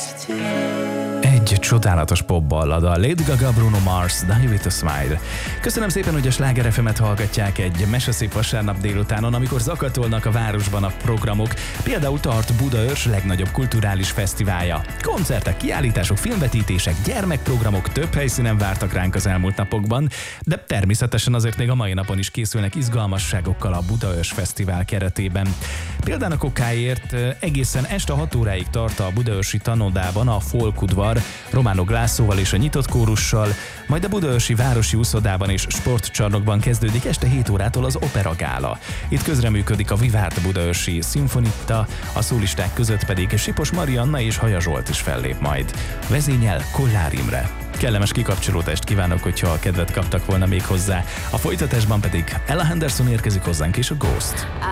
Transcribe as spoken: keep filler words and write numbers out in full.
Egy csodálatos popballad, a Lady Gaga, Bruno Mars, Die With A Smile. Köszönöm szépen, hogy a Sláger ef emet hallgatják egy meseszép vasárnap délutánon, amikor zakatolnak a városban a programok. Például tart Budaörs legnagyobb kulturális fesztiválja. Koncertek, kiállítások, filmvetítések, gyermekprogramok több helyszínen vártak ránk az elmúlt napokban, de természetesen azért még a mai napon is készülnek izgalmasságokkal a Budaörs Fesztivál keretében. Például a kokáért egészen este hat óráig tart a budaörsi tanodában a folkudvar, Románok Lászlóval és a nyitott kórussal, majd a budaörsi városi úszodában és sportcsarnokban kezdődik este hét órától az Opera Gála. Itt közreműködik a Vivát budaörsi szimfonitta, a szólisták között pedig Sipos Marianna és Haja Zsolt is fellép majd. Vezényel Kollár Imre. Kellemes kikapcsolódást kívánok, hogyha kedvet kaptak volna még hozzá. A folytatásban pedig Ella Henderson érkezik hozzánk és a Ghost.